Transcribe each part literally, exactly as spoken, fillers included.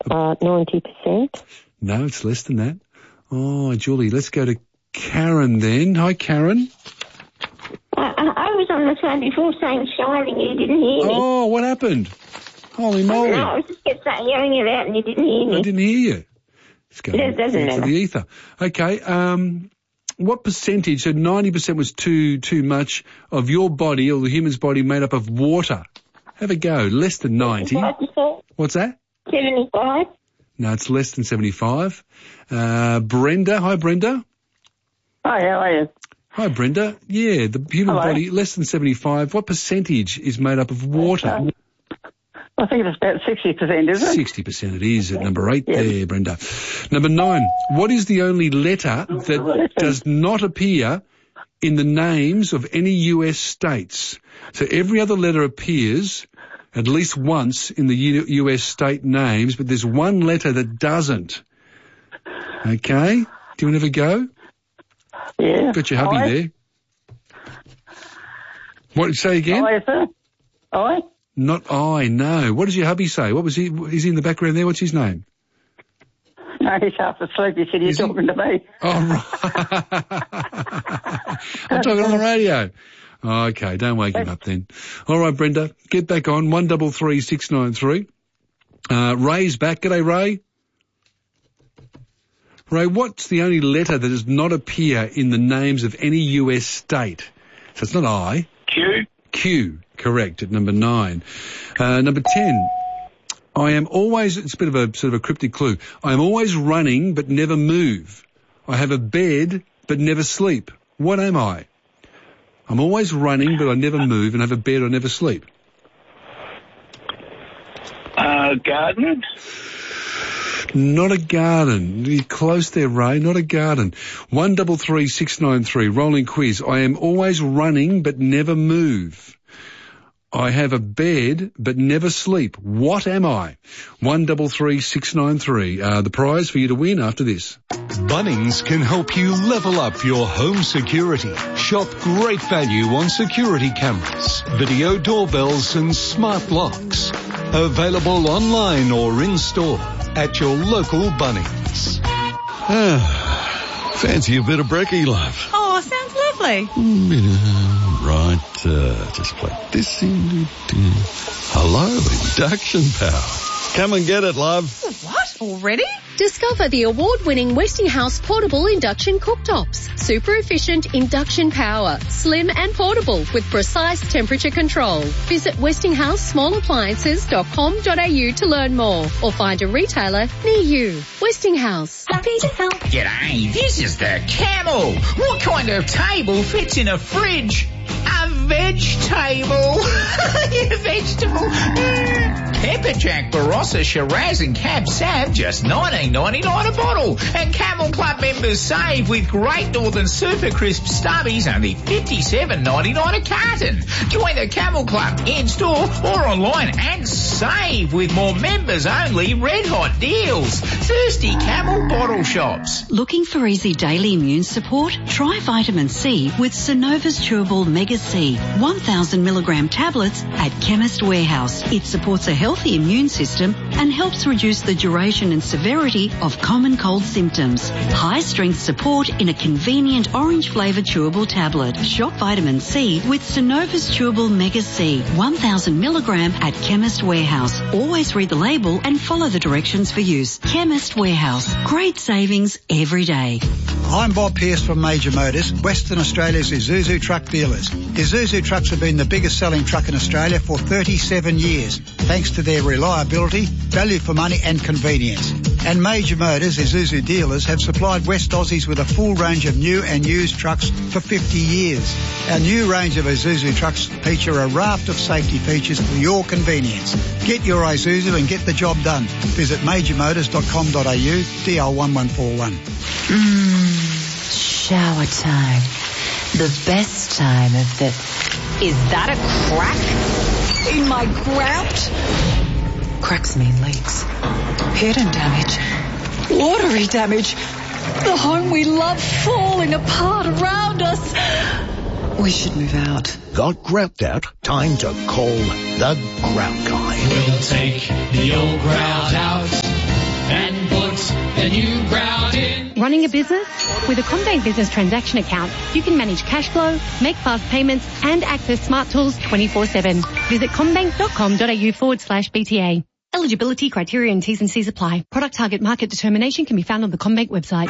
Uh, ninety percent. No, it's less than that. Oh, Julie, let's go to Karen then. Hi, Karen. I, I was on the phone before saying shouting, you didn't hear me. Oh, what happened? Holy moly. No, I was just kept yelling it out and you didn't hear me. I didn't hear you. Let's go It doesn't into matter. the ether. Okay, um, what percentage, so ninety percent was too, too much of your body or the human's body made up of water? Have a go. Less than ninety. What's that? seventy-five. No, it's less than seventy-five. Uh, Brenda. Hi, Brenda. Hi, how are you? Hi, Brenda. Yeah, the human Hello. body, less than seventy-five. What percentage is made up of water? I think it's about sixty percent, isn't it? sixty percent it is at number eight Yes. there, Brenda. Number nine. What is the only letter that does not appear in the names of any U S states? So every other letter appears at least once in the U- U.S. state names, but there's one letter that doesn't. Okay? Do you want to have a go? Yeah. Got your hubby I, there. What did you say again? I, sir. I? Not I, no. What does your hubby say? What was he, is he in the background there? What's his name? No, he's half asleep. He said he's Is he? talking to me. Oh, right. I'm talking on the radio. Okay, don't wake him up then. All right, Brenda, get back on. One double three six nine three. Uh, Ray's back. G'day, Ray. Ray, what's the only letter that does not appear in the names of any U S state? So it's not I. Q. Q, correct, at number nine. Uh, number ten. I am always, it's a bit of a sort of a cryptic clue. I am always running but never move. I have a bed but never sleep. What am I? I'm always running but I never move and have a bed I never sleep. Uh, garden. Not a garden. You're close there, Ray. Not a garden. One double three six nine three. Rolling quiz. I am always running but never move. I have a bed but never sleep. What am I? One double three six nine three. Uh, the prize for you to win after this. Bunnings can help you level up your home security. Shop great value on security cameras, video doorbells and smart locks. Available online or in store at your local Bunnings. Ah, fancy a bit of brekkie, love. Oh, sounds lovely. Mm, uh, right, uh, just plug this in. Hello, induction power. Come and get it, love. What? Already? Discover the award-winning Westinghouse portable induction cooktops. Super efficient induction power, slim and portable with precise temperature control. Visit westinghouse small appliances dot com dot a u to learn more or find a retailer near you. Westinghouse. Happy to help. G'day, this is the Camel. What kind of table fits in a fridge? A veg table. Yeah, vegetable. Pepperjack, Barossa, Shiraz and Cab Sav, just nineteen ninety-nine a bottle. And Camel Club members save with Great Northern Super Crisp Stubbies, only fifty-seven ninety-nine a carton. Join the Camel Club in-store or online and save with more members-only red-hot deals. Thirsty Camel bottle shops. Looking for easy daily immune support? Try vitamin C with Synova's Chewable Mega C, one thousand milligram tablets at Chemist Warehouse. It supports a healthy immune system and helps reduce the duration and severity of common cold symptoms. High strength support in a convenient orange flavoured chewable tablet. Shop vitamin C with Synova's Chewable Mega C, one thousand milligram at Chemist Warehouse. Always read the label and follow the directions for use. Chemist Warehouse. Great savings every day. I'm Bob Pearce from Major Motors, Western Australia's Isuzu truck dealers. Isuzu trucks have been the biggest selling truck in Australia for thirty-seven years, thanks to their reliability, value for money and convenience. And Major Motors Isuzu dealers have supplied West Aussies with a full range of new and used trucks for fifty years. Our new range of Isuzu trucks feature a raft of safety features for your convenience. Get your Isuzu and get the job done. Visit major motors dot com dot a u, D L one one four one. Mmm, shower time. The best time of the... Is that a crack in my grout? Cracks mean leaks. Hidden damage. Watery damage. The home we love falling apart around us. We should move out. Got grout out? Time to call the Grout Guy. We'll take the old grout out. Running a business? With a CommBank Business Transaction Account, you can manage cash flow, make fast payments, and access smart tools twenty-four seven. Visit commbank.com.au forward slash BTA. Eligibility, criteria and T's and C's apply. Product target market determination can be found on the CommBank website.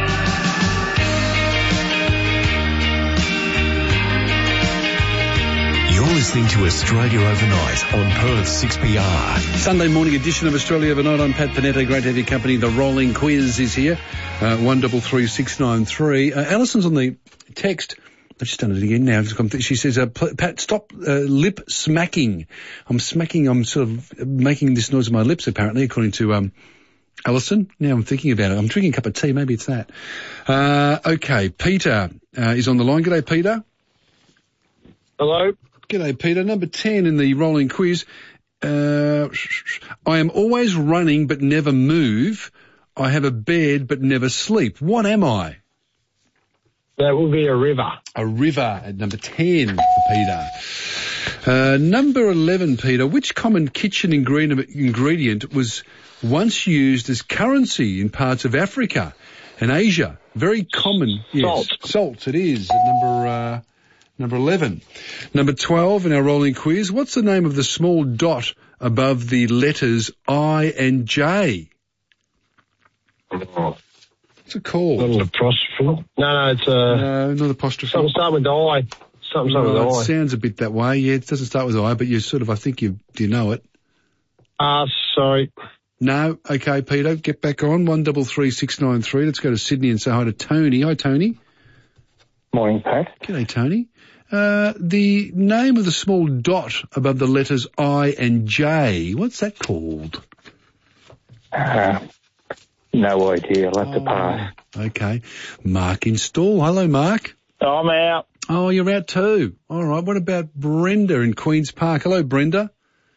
You're listening to Australia Overnight on Perth six P R. Sunday morning edition of Australia Overnight. I'm Pat Panetto. Great to have your company. The rolling quiz is here. Uh, one double three six nine three. Uh, Alison's on the text. I've just done it again now. She says, uh, Pat, stop uh, lip smacking. I'm smacking, I'm sort of making this noise with my lips, apparently, according to um, Alison. Now I'm thinking about it. I'm drinking a cup of tea. Maybe it's that. Uh, okay, Peter uh, is on the line. G'day, Peter. Hello. G'day, Peter. Number ten in the rolling quiz. Uh, I am always running but never move. I have a bed but never sleep. What am I? That will be a river. A river at number ten for Peter. Uh, number eleven, Peter. Which common kitchen ingredient, ingredient was once used as currency in parts of Africa and Asia? Very common. Yes. Salt. Salt, it is. At number, uh, number eleven. Number twelve in our rolling quiz. What's the name of the small dot above the letters I and J? Oh. What's it called? Not an apostrophe. No, no, it's a... No, not apostrophe. Something starting with I. Something starting well, with it I. sounds a bit that way. Yeah, it doesn't start with I, but you sort of, I think you, do you know it? Ah, uh, sorry. No? Okay, Peter, get back on. One double three six nine three. Let's go to Sydney and say hi to Tony. Hi, Tony. Morning, Pat. G'day, Tony. Uh, the name of the small dot above the letters I and J, what's that called? Uh, no idea. I'll have to pass. Okay. Mark in Stall. Hello, Mark. I'm out. Oh, you're out too. All right. What about Brenda in Queen's Park? Hello, Brenda.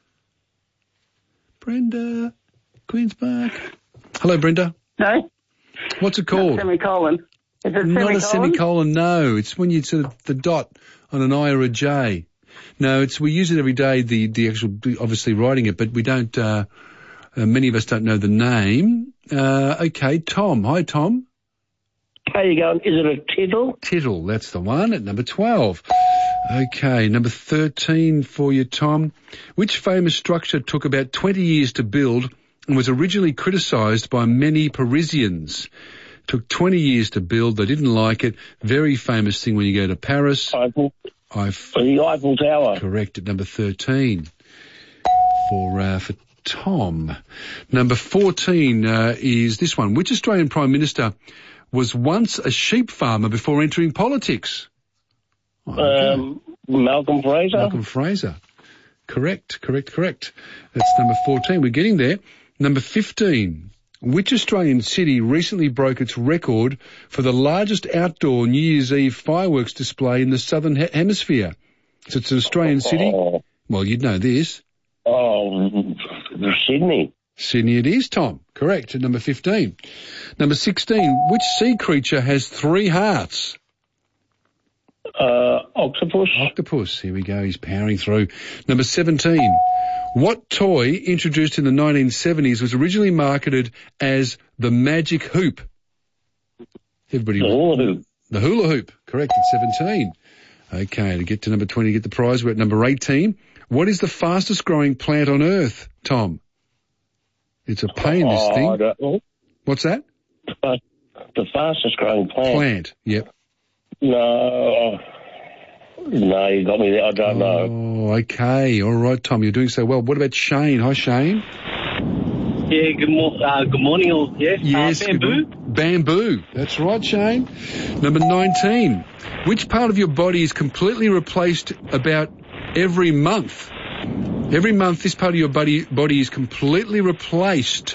Brenda, Queen's Park. Hello, Brenda. No. What's it called? Not a semicolon. Is it Not semicolon? a semicolon, no. It's when you sort of, the dot on an I or a J. No, it's, we use it every day, the, the actual, obviously writing it, but we don't, uh, uh many of us don't know the name. Uh, okay, Tom. Hi, Tom. How you going? Is it a tittle? Tittle, that's the one at number twelve. Okay, number thirteen for you, Tom. Which famous structure took about twenty years to build and was originally criticised by many Parisians? Took twenty years to build. They didn't like it. Very famous thing when you go to Paris. Eiffel. Eiffel. The Eiffel Tower. Correct at number thirteen for, uh, for Tom. Number fourteen, uh, is this one. Which Australian Prime Minister was once a sheep farmer before entering politics? Oh, okay. um, Malcolm Fraser. Malcolm Fraser. Correct, correct, correct. That's number fourteen. We're getting there. Number fifteen. Which Australian city recently broke its record for the largest outdoor New Year's Eve fireworks display in the southern he- hemisphere? So it's an Australian city. Oh. Well, you'd know this. Oh, Sydney. Sydney it is, Tom. Correct, at number fifteen. Number sixteen. Which sea creature has three hearts? Uh, octopus. Octopus. Here we go. He's powering through. Number seventeen. What toy introduced in the nineteen seventies was originally marketed as the magic hoop? Everybody. The hula hoop. The hula hoop. Correct, at seventeen. Okay, to get to number twenty, get the prize. We're at number eighteen. What is the fastest growing plant on Earth, Tom? It's a pain, this oh, thing. I don't know. What's that? Uh, the fastest growing plant. Plant, yep. No. No, you got me there. I don't know. Oh, okay. All right, Tom, you're doing so well. What about Shane? Hi, Shane. Yeah, good, mo- uh, good morning, all. Yes, yes uh, bamboo. Bamboo. That's right, Shane. Number nineteen. Which part of your body is completely replaced about every month? Every month, this part of your body body is completely replaced.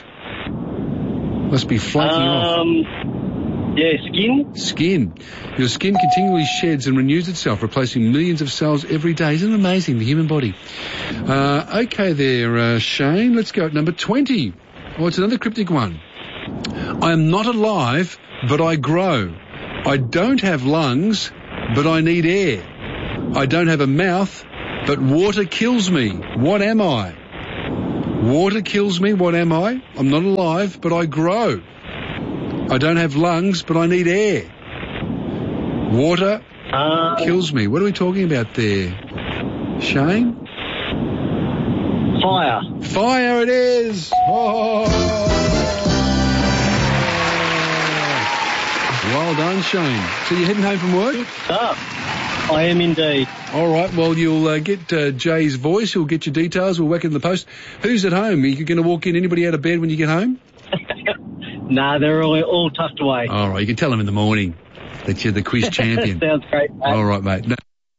Must be flaking um, off. Yeah, skin. Skin. Your skin continually sheds and renews itself, replacing millions of cells every day. Isn't it amazing, the human body? Uh, okay there, uh, Shane. Let's go at number twenty. Oh, it's another cryptic one. I am not alive, but I grow. I don't have lungs, but I need air. I don't have a mouth, but water kills me. What am I? Water kills me. What am I? I'm not alive, but I grow. I don't have lungs, but I need air. Water Uh, kills me. What are we talking about there? Shane? fire. Fire it is! Oh. Well done, Shane. So you're heading home from work? Ah, I am indeed. All right, well, you'll uh, get uh, Jay's voice. He'll get your details. We'll whack it in the post. Who's at home? Are you going to walk in? Anybody out of bed when you get home? Nah, they're all, all tucked away. All right, you can tell them in the morning that you're the quiz champion. Sounds great, mate. All right, mate. No-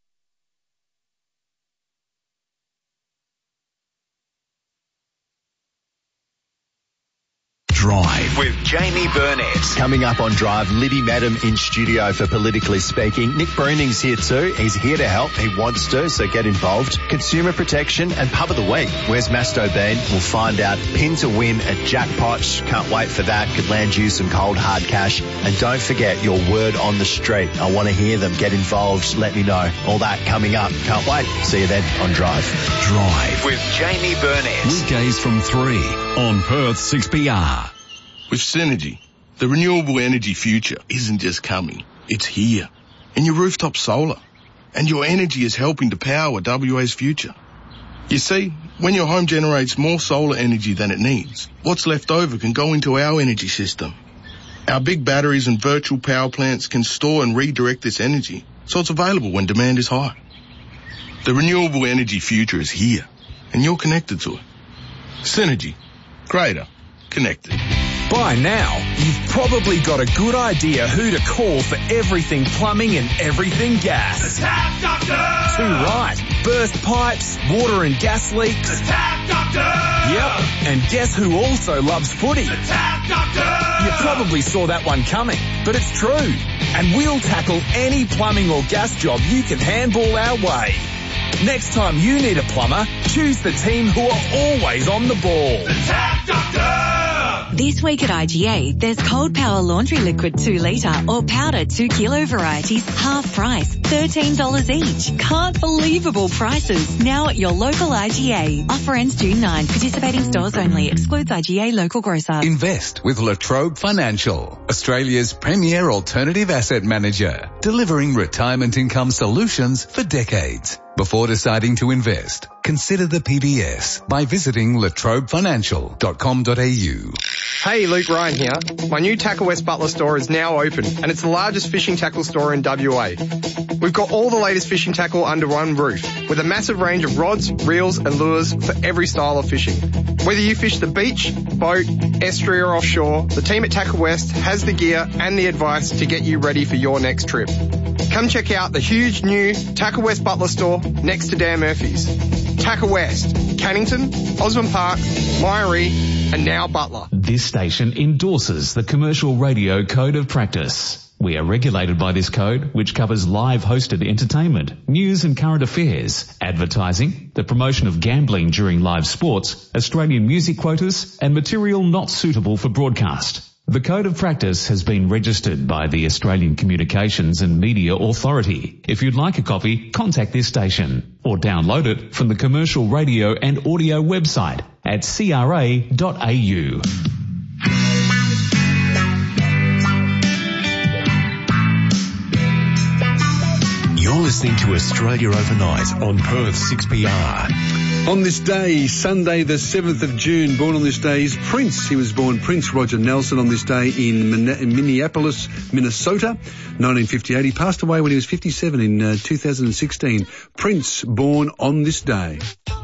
Drive. With Jamie Burnett. Coming up on Drive, Liddy Madam in studio for Politically Speaking. Nick Brooning's here too. He's here to help. He wants to, so get involved. Consumer protection and pub of the week. Where's Masto been? We'll find out. Pin to win at Jackpots. Can't wait for that. Could land you some cold hard cash. And don't forget your word on the street. I want to hear them. Get involved. Let me know. All that coming up. Can't wait. See you then on Drive. Drive. With Jamie Burnett. Weekdays from three on Perth six P R. With Synergy, the renewable energy future isn't just coming, it's here. In your rooftop solar. And your energy is helping to power W A's future. You see, when your home generates more solar energy than it needs, what's left over can go into our energy system. Our big batteries and virtual power plants can store and redirect this energy, so it's available when demand is high. The renewable energy future is here, and you're connected to it. Synergy. Greater. Connected. By now, you've probably got a good idea who to call for everything plumbing and everything gas. The Tap Doctor! Too right. Burst pipes, water and gas leaks. The Tap Doctor! Yep. And guess who also loves footy? The Tap Doctor! You probably saw that one coming, but it's true. And we'll tackle any plumbing or gas job you can handball our way. Next time you need a plumber, choose the team who are always on the ball. The Tap Doctor! This week at I G A, there's Cold Power Laundry Liquid two litre or powder two kilo varieties, half price, thirteen dollars each. Can't believable prices. Now at your local I G A. Offer ends June ninth. Participating stores only. Excludes I G A local grocer. Invest with La Trobe Financial, Australia's premier alternative asset manager, delivering retirement income solutions for decades. Before deciding to invest, consider the P B S by visiting la trobe financial dot com dot a u. Hey, Luke Ryan here. My new Tackle West Butler store is now open and it's the largest fishing tackle store in W A. We've got all the latest fishing tackle under one roof with a massive range of rods, reels and lures for every style of fishing. Whether you fish the beach, boat, estuary or offshore, the team at Tackle West has the gear and the advice to get you ready for your next trip. Come check out the huge new Tackle West Butler store next to Dan Murphy's. Tackle West, Cannington, Osborne Park, Myrie, and now Butler. This station endorses the Commercial Radio Code of Practice. We are regulated by this code, which covers live hosted entertainment, news and current affairs, advertising, the promotion of gambling during live sports, Australian music quotas, and material not suitable for broadcast. The Code of Practice has been registered by the Australian Communications and Media Authority. If you'd like a copy, contact this station or download it from the Commercial Radio and Audio website at c r a dot a u. You're listening to Australia Overnight on Perth six P R. On this day, Sunday the seventh of June, born on this day is Prince. He was born Prince Roger Nelson on this day in, Min- in Minneapolis, Minnesota, nineteen fifty-eight. He passed away when he was fifty-seven in uh, two thousand sixteen. Prince, born on this day.